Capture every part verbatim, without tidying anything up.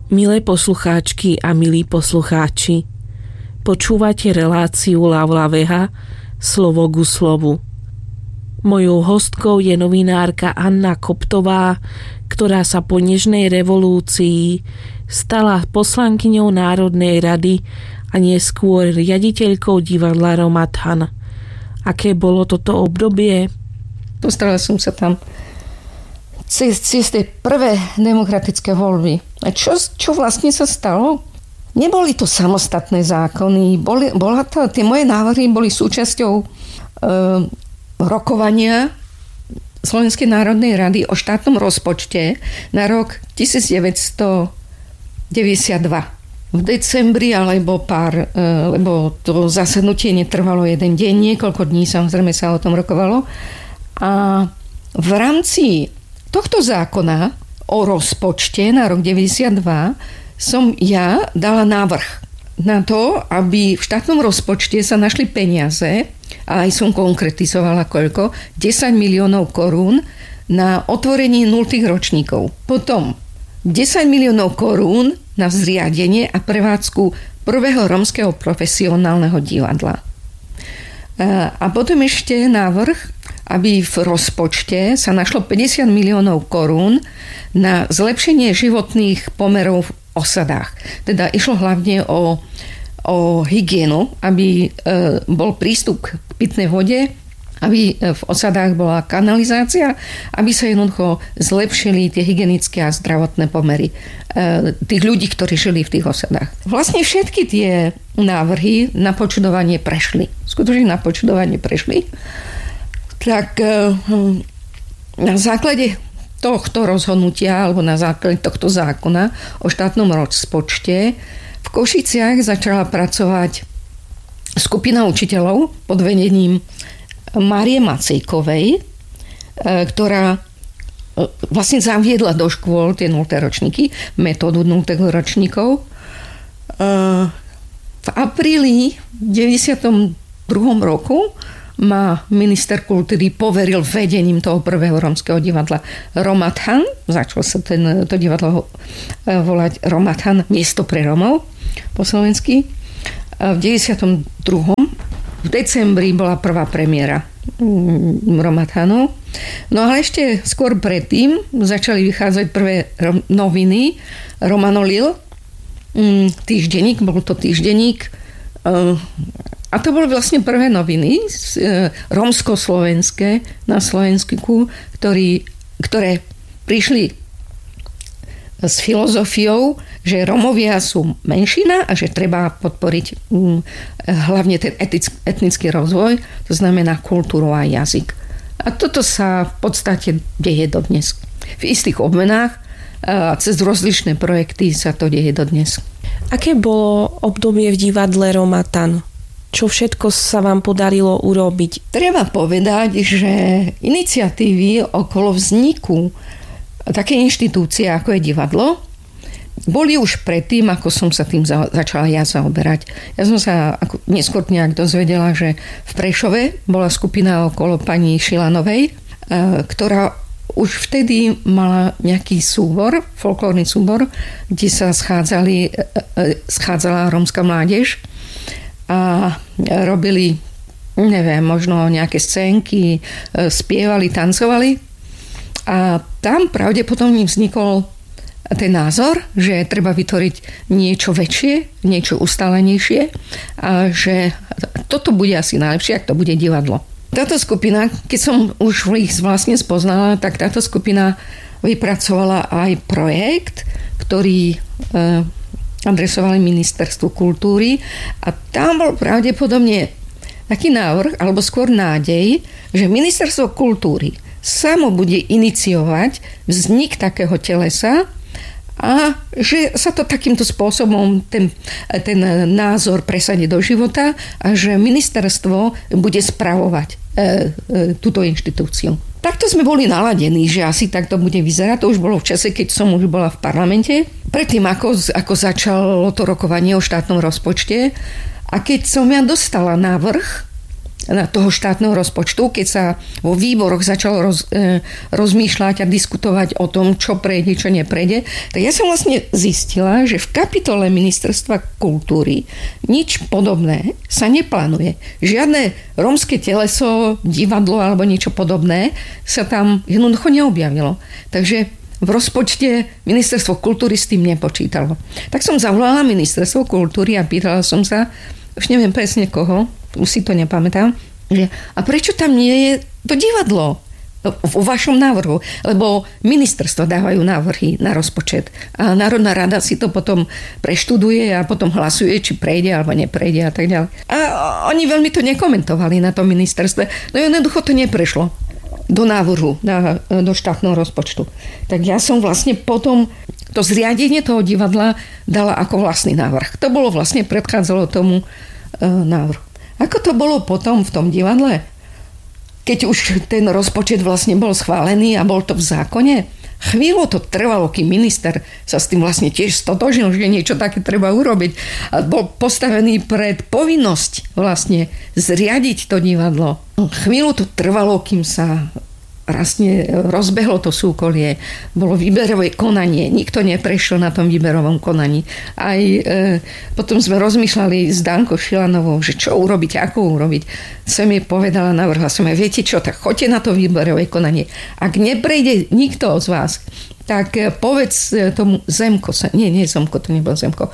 Milé poslucháčky a milí poslucháči, počúvate reláciu Lavlaveha Slovo ku slovu. Mojou hostkou je novinárka Anna Koptová, ktorá sa po nežnej revolúcii stala poslankyňou Národnej rady a neskôr riaditeľkou divadla Romathan. Aké bolo toto obdobie? Dostala som sa tam cez, cez tie prvé demokratické voľby. A čo, čo vlastne sa stalo? Neboli to samostatné zákony. Boli, bola to, tie moje návrhy boli súčasťou e, rokovania Slovenskej národnej rady o štátnom rozpočte na rok devätnásťstodeväťdesiatdva. V decembri, alebo pár, e, lebo to zasadnutie netrvalo jeden deň, niekoľko dní samozrejme sa o tom rokovalo. A v rámci tohto zákona o rozpočte na rok deväťdesiatdva som ja dala návrh na to, aby v štátnom rozpočte sa našli peniaze, a aj som konkretizovala koľko, desať miliónov korún na otvorenie nultých ročníkov. Potom desať miliónov korún na zriadenie a prevádzku prvého rómskeho profesionálneho divadla. A potom ešte návrh, aby v rozpočte sa našlo päťdesiat miliónov korún na zlepšenie životných pomerov v osadách. Teda išlo hlavne o, o hygienu, aby e, bol prístup k pitnej vode, aby v osadách bola kanalizácia, aby sa jednoducho zlepšili tie hygienické a zdravotné pomery e, tých ľudí, ktorí žili v tých osadách. Vlastne všetky tie návrhy na počudovanie prešli. Skutočne na počudovanie prešli. Tak na základe tohto rozhodnutia alebo na základe tohto zákona o štátnom rozpočte v Košiciach začala pracovať skupina učiteľov pod vedením Márie Macejkovej, ktorá vlastne zaviedla do škôl tie nulté ročníky, metódu nultých ročníkov. V apríli deväťdesiatom druhom roku ma minister kultúry poveril vedením toho prvého rómskeho divadla Romathan. Začalo sa ten, to divadlo volať Romathan, miesto pre Rómov po slovensky. V deväťdesiatom druhom v decembri bola prvá premiéra Romathanu. No ale ešte skôr predtým začali vychádzať prvé noviny Romanolil. Týždenník, bol to týždenník. A to boli vlastne prvé noviny rómsko-slovenské na Slovensku, ktorý, ktoré prišli s filozofiou, že Rómovia sú menšina a že treba podporiť um, hlavne ten etic, etnický rozvoj, to znamená kultúru a jazyk. A toto sa v podstate deje dodnes. V istých obmenách a cez rozličné projekty sa to deje dodnes. Aké bolo obdobie v divadle Romathan? Čo všetko sa vám podarilo urobiť? Treba povedať, že iniciatívy okolo vzniku také inštitúcie, ako je divadlo, boli už predtým, ako som sa tým za, začala ja zaoberať. Ja som sa ako, neskôr nejak dozvedela, že v Prešove bola skupina okolo pani Šilanovej, e, ktorá už vtedy mala nejaký súbor, folklórny súbor, kde sa schádzali, e, e, schádzala rómska mládež a robili, neviem, možno nejaké scénky, spievali, tancovali. A tam pravdepodobne vznikol ten názor, že treba vytvoriť niečo väčšie, niečo ustálenejšie a že toto bude asi najlepšie, ak to bude divadlo. Táto skupina, keď som už ich vlastne spoznala, tak táto skupina vypracovala aj projekt, ktorý adresovali ministerstvu kultúry a tam bol pravdepodobne taký návrh, alebo skôr nádej, že ministerstvo kultúry samo bude iniciovať vznik takého telesa a že sa to takýmto spôsobom ten, ten názor presadí do života a že ministerstvo bude spravovať e, e, túto inštitúciu. Takto sme boli naladení, že asi takto bude vyzerať. To už bolo v čase, keď som už bola v parlamente. Predtým, ako, ako začalo to rokovanie o štátnom rozpočte. A keď som ja dostala návrh toho štátneho rozpočtu, keď sa vo výboroch začalo roz, e, rozmýšľať a diskutovať o tom, čo prejde, čo neprejde, tak ja som vlastne zistila, že v kapitole Ministerstva kultúry nič podobné sa neplánuje. Žiadne rómske teleso, divadlo alebo niečo podobné sa tam jednoducho neobjavilo. Takže v rozpočte Ministerstvo kultúry s tým nepočítalo. Tak som zavolala Ministerstvo kultúry a pýtala som sa, už neviem presne koho, už si to nepamätám, že a prečo tam nie je to divadlo vo vašom návrhu? Lebo ministerstva dávajú návrhy na rozpočet a Národná rada si to potom preštuduje a potom hlasuje, či prejde alebo neprejde a tak ďalej. A oni veľmi to nekomentovali na tom ministerstve, no jednoducho to neprešlo do návrhu, na, do štátneho rozpočtu. Tak ja som vlastne potom to zriadenie toho divadla dala ako vlastný návrh. To bolo vlastne, predchádzalo tomu e, návrhu. Ako to bolo potom v tom divadle? Keď už ten rozpočet vlastne bol schválený a bol to v zákone, chvíľu to trvalo, kým minister sa s tým vlastne tiež stotožnil, že niečo také treba urobiť. A bol postavený pred povinnosť vlastne zriadiť to divadlo. Chvíľu to trvalo, kým sa vlastne rozbehlo to súkolie. Bolo výberové konanie. Nikto neprešiel na tom výberovom konaní. Aj e, potom sme rozmýšľali s Dankou Šilanovou, že čo urobiť, ako urobiť. Som jej povedala, navrhla som jej, viete čo, tak choďte na to výberové konanie. Ak neprejde nikto z vás, tak povedz tomu Zemko, sa, nie, nie Zemko, to nebol Zemko,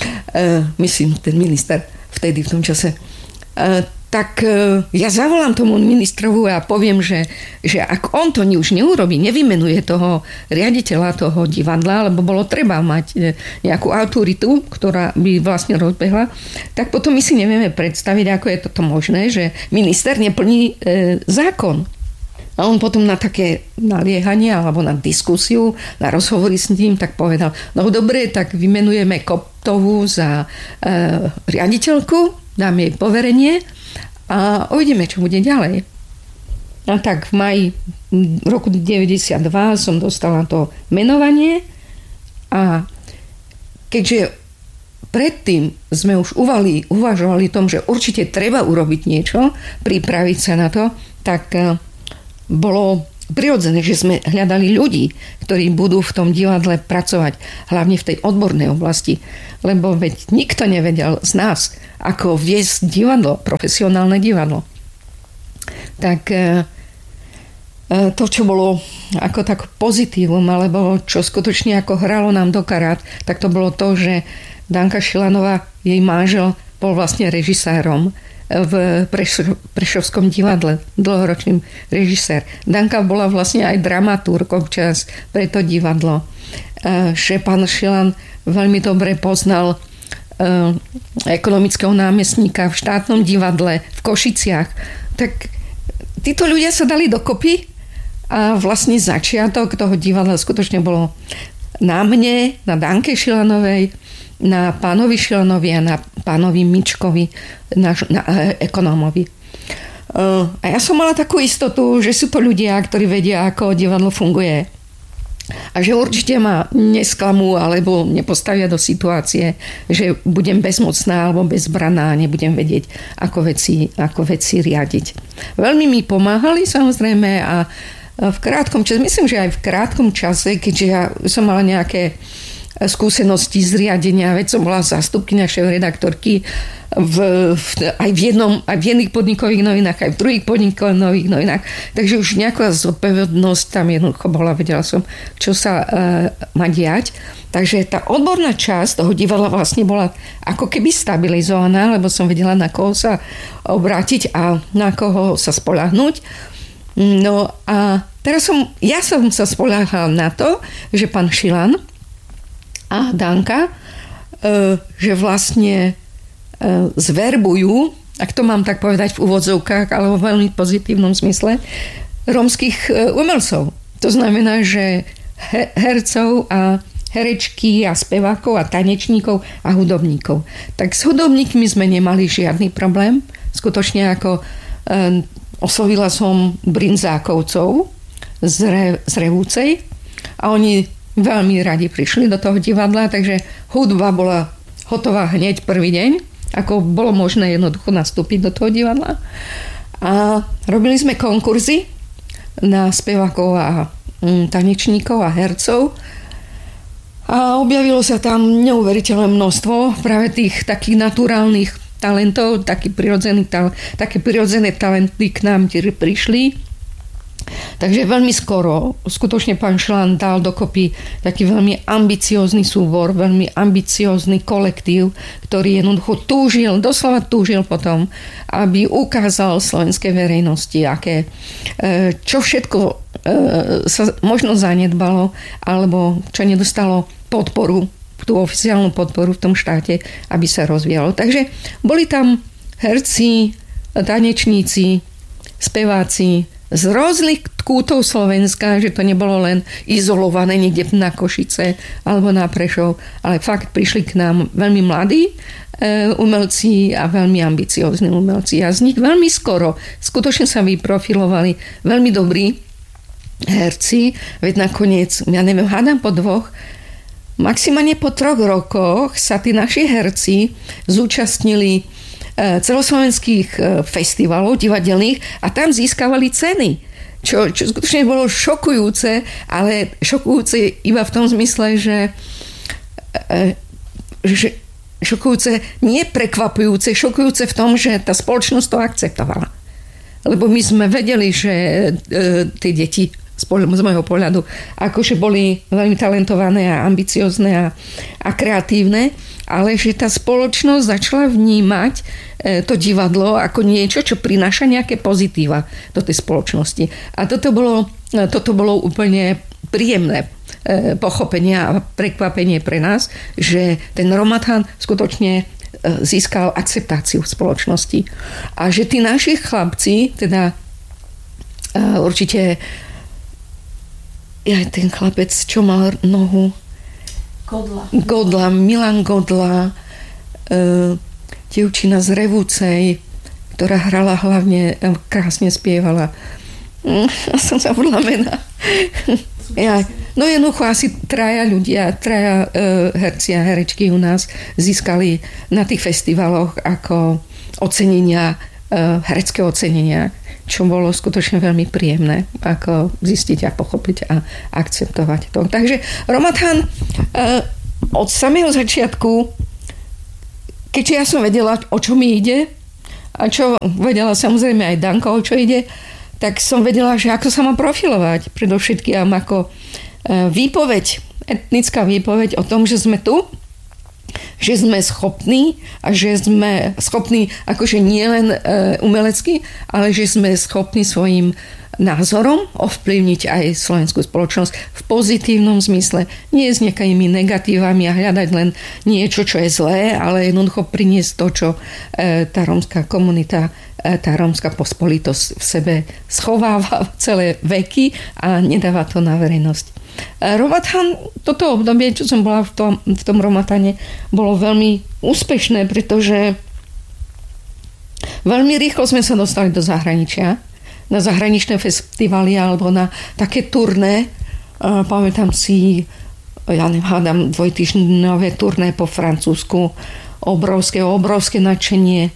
e, myslím, ten minister vtedy v tom čase, e, tak ja zavolám tomu ministrovu a poviem, že, že ak on to už neurobí, nevymenuje toho riaditeľa toho divadla, lebo bolo treba mať nejakú autoritu, ktorá by vlastne rozbehla, tak potom my si nevieme predstaviť, ako je toto možné, že minister neplní e, zákon. A on potom na také naliehanie alebo na diskusiu, na rozhovory s ním, tak povedal, no dobre, tak vymenujeme Koptovú za e, riaditeľku, dáme jej poverenie a uvidíme, čo bude ďalej. A tak v maji roku deväťdesiatdva som dostala to menovanie a keďže predtým sme už uvali, uvažovali o tom, že určite treba urobiť niečo, pripraviť sa na to, tak bolo prirodzené, že sme hľadali ľudí, ktorí budú v tom divadle pracovať, hlavne v tej odbornej oblasti. Lebo veď nikto nevedel z nás, ako viesť divadlo, profesionálne divadlo. Tak to, čo bolo ako tak pozitívum, alebo čo skutočne ako hralo nám do karát, tak to bolo to, že Danka Šilanová, jej manžel, bol vlastne režisérom v Prešovskom divadle, dlhoročným režisér. Danka bola vlastne aj dramaturg občas pre to divadlo. Že pán Šilan veľmi dobre poznal ekonomického námestníka v štátnom divadle v Košiciach. Tak títo ľudia sa dali dokopy a vlastne začiatok toho divadla skutočne bolo na mne, na Danke Šilanovej, na pánovi Šilanovi a na pánovi Mičkovi, na, na ekonómovi. A ja som mala takú istotu, že sú to ľudia, ktorí vedia, ako divadlo funguje. A že určite ma nesklamú alebo nepostavia do situácie, že budem bezmocná alebo bezbraná a nebudem vedieť, ako veci, ako veci riadiť. Veľmi mi pomáhali samozrejme a v krátkom čase, myslím, že aj v krátkom čase, keďže ja som mala nejaké skúsenosti z riadenia, veď som bola zástupkyňa šéfredaktorky v, v, aj, v jednom, aj v jedných podnikových novinách, aj v druhých podnikových novinách. Takže už nejaká zodpovednosť tam jednoducho bola, vedela som, čo sa uh, má diať. Takže tá odborná časť toho divadla vlastne bola ako keby stabilizovaná, lebo som vedela, na koho sa obrátiť a na koho sa spoľahnúť. No a teraz som, ja som sa spoľahala na to, že pán Šilan a Danka, že vlastne zverbujú, ak to mám tak povedať v úvodzovkách, alebo v veľmi pozitívnom zmysle, rómskych umelcov. To znamená, že hercov a herečky a spevákov a tanečníkov a hudobníkov. Tak s hudobníkmi sme nemali žiadny problém. Skutočne ako oslovila som Brinzákovcov z, Re, z Revúcej a oni veľmi radi prišli do toho divadla, takže hudba bola hotová hneď prvý deň, ako bolo možné jednoducho nastúpiť do toho divadla. A robili sme konkurzy na spevákov a tanečníkov a hercov. A objavilo sa tam neuveriteľné množstvo práve tých takých naturálnych talentov, taký prirodzený, také prirodzené talenty k nám prišli. Takže veľmi skoro skutočne pán Šlán dal dokopy taký veľmi ambiciózny súbor, veľmi ambiciózny kolektív, ktorý jednoducho túžil, doslova túžil potom, aby ukázal slovenskej verejnosti, aké, čo všetko sa možno zanedbalo, alebo čo nedostalo podporu, tú oficiálnu podporu v tom štáte, aby sa rozvíjalo. Takže boli tam herci, tanečníci, speváci z rôznych kútov Slovenska, že to nebolo len izolované niekde na Košice alebo na Prešov, ale fakt prišli k nám veľmi mladí umelci a veľmi ambiciózni umelci. A z nich veľmi skoro skutočne sa vyprofilovali veľmi dobrí herci, veď nakoniec, ja neviem, hádam po dvoch, maximálne po troch rokoch sa tí naši herci zúčastnili celoslovenských festivalov divadelných a tam získavali ceny. Čo, čo skutočne bolo šokujúce, ale šokujúce iba v tom zmysle, že, že šokujúce, nie prekvapujúce, šokujúce v tom, že tá spoločnosť to akceptovala. Lebo my sme vedeli, že tie deti z môjho pohľadu akože boli veľmi talentované a ambiciozne a, a kreatívne, ale že tá spoločnosť začala vnímať to divadlo ako niečo, čo prináša nejaké pozitíva do tej spoločnosti. A toto bolo, toto bolo úplne príjemné pochopenie a prekvapenie pre nás, že ten Romathan skutočne získal akceptáciu v spoločnosti. A že tí naši chlapci, teda určite ja, ten chlapec, čo mal nohu Godla. Godla, Milan Godla, e, dievčina z Revúcej, ktorá hrala hlavne, krásne spievala. Ja som zabudla mena. Ja, no jednoducho asi traja ľudia, traja e, herci a herečky u nás získali na tých festivaloch ako ocenenia, e, herecké ocenenia, čo bolo skutočne veľmi príjemné, ako zistiť a pochopiť a akceptovať to. Takže Romathan e, od samého začiatku, keďže ja som vedela, o čo mi ide, a čo vedela samozrejme aj Danko, o čo ide, tak som vedela, že ako sa mám profilovať. Predovšetkým ako e, výpoveď, etnická výpoveď o tom, že sme tu, že sme schopní a že sme schopní akože nie len e, umelecky, ale že sme schopní svojim názorom ovplyvniť aj slovenskú spoločnosť v pozitívnom zmysle. Nie s nejakými negatívami a hľadať len niečo, čo je zlé, ale jednoducho priniesť to, čo e, tá rómska komunita, e, tá rómska pospolitosť v sebe schováva celé veky a nedáva to na verejnosť. Romathan, toto obdobie, čo som bola v tom, v tom Romathane, bolo veľmi úspešné, pretože veľmi rýchlo sme sa dostali do zahraničia, na zahraničné festivaly alebo na také turné. Pamätám si, ja neviem, dvojtýždňové turné po Francúzsku, obrovské, obrovské nadšenie.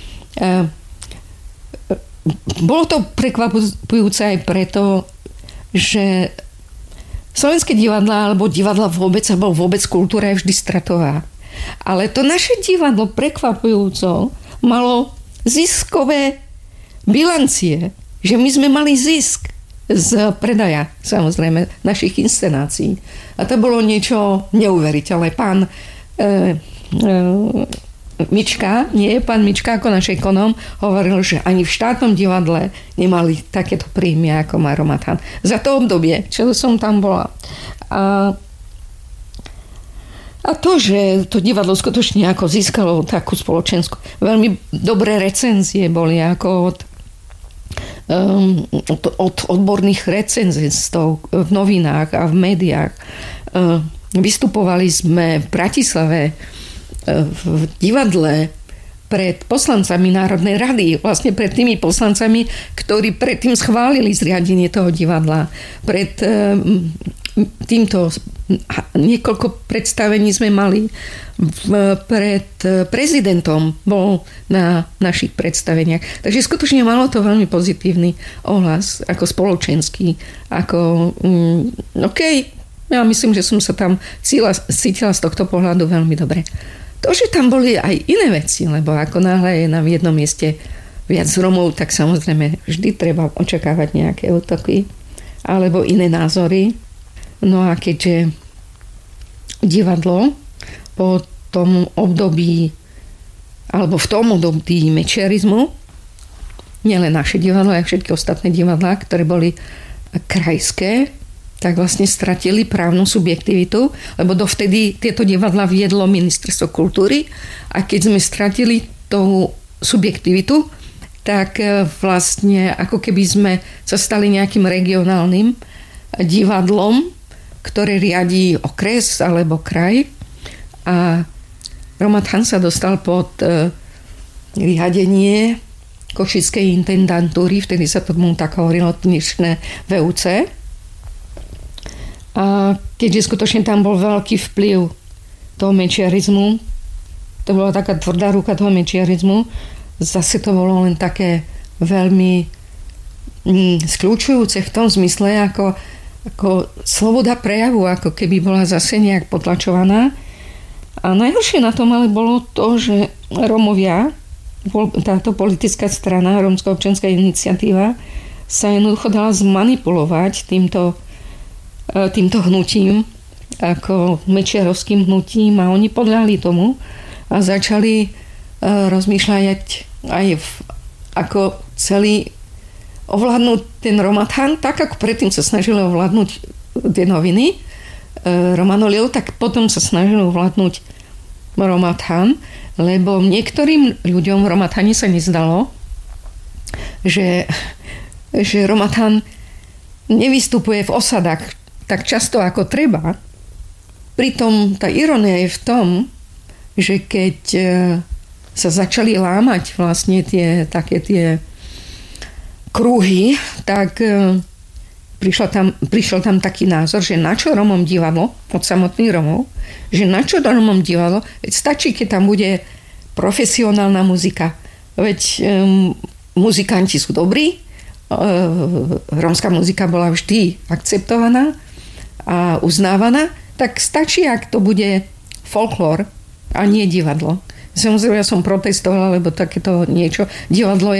Bolo to prekvapujúce aj preto, že slovenské divadla alebo divadla vôbec, alebo vôbec kultúra je vždy stratová. Ale to naše divadlo prekvapujúco malo ziskové bilancie, že my sme mali zisk z predaja, samozrejme, našich inscenácií. A to bolo niečo neuveriteľné. Pán e, e, Mička, nie, pán Mička ako náš ekonom hovoril, že ani v štátnom divadle nemali takéto príjmy ako má Romathan. Za to obdobie, čo som tam bola. A, a to, že to divadlo skutočne ako získalo takú spoločenskú, veľmi dobré recenzie boli ako od, um, od, od odborných recenzentov v novinách a v médiách. Uh, vystupovali sme v Bratislave v divadle pred poslancami Národnej rady, vlastne pred tými poslancami, ktorí predtým schválili zriadenie toho divadla, pred týmto niekoľko predstavení sme mali pred prezidentom, bol na našich predstaveniach. Takže skutočne malo to veľmi pozitívny ohlas, ako spoločenský, ako mm, OK, ja myslím, že som sa tam cítila, cítila z tohto pohľadu veľmi dobre. To, že tam boli aj iné veci, lebo ako náhle je na jednom mieste viac Romov, tak samozrejme vždy treba očakávať nejaké útoky alebo iné názory. No a keďže divadlo po tom období alebo v tom období mečiarizmu, nielen naše divadlo, aj všetky ostatné divadlá, ktoré boli krajské, tak vlastne stratili právnu subjektivitu, lebo dovtedy tieto divadlá viedlo Ministerstvo kultúry a keď sme stratili tú subjektivitu, tak vlastne ako keby sme sa stali nejakým regionálnym divadlom, ktoré riadí okres alebo kraj. A Romathan sa dostal pod riadenie košickej intendantúry, vtedy sa tomu tak hovorilo dnešné vé ú cé. A keďže skutočne tam bol veľký vplyv toho mečiarizmu, to bola taká tvrdá ruka toho mečiarizmu, zase to bolo len také veľmi mm, skľúčujúce v tom zmysle, ako, ako sloboda prejavu, ako keby bola zase nejak potlačovaná. A najhoršie na tom ale bolo to, že Rómovia, táto politická strana, Rómska občianska iniciatíva, sa jednoducho dala zmanipulovať týmto týmto hnutím, ako mečiarovským hnutím, a oni podľahli tomu a začali rozmýšľať aj v, ako celý ovládnuť ten Romathan, tak ako predtým sa snažili ovládnuť tie noviny Romanoliov, tak potom sa snažili ovládnuť Romathan, lebo niektorým ľuďom v Romathane sa nezdalo, že, že Romathan nevystupuje v osadách tak často ako treba. Pritom tá irónia je v tom, že keď sa začali lámať vlastne tie také tie kruhy, tak prišiel tam, prišiel tam taký názor, že na čo Romom divadlo, od samotných Romov, že na čo Romom divadlo, veď stačí, keď tam bude profesionálna muzika. Veď um, muzikanti sú dobrí, uh, rómska muzika bola vždy akceptovaná a uznávaná, tak stačí, ak to bude folklór a nie divadlo. Samozrejme, ja som protestovala, lebo takéto niečo, divadlo je